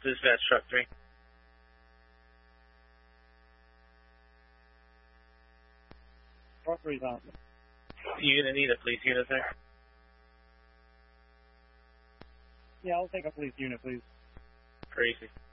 Dispatch truck 3. Truck 3's on. You gonna need a police unit there? Yeah, I'll take a police unit, please. Crazy.